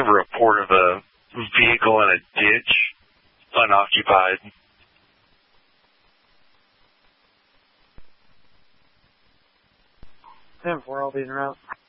have a report of a vehicle in a ditch, unoccupied. 10-4, I'll be en route.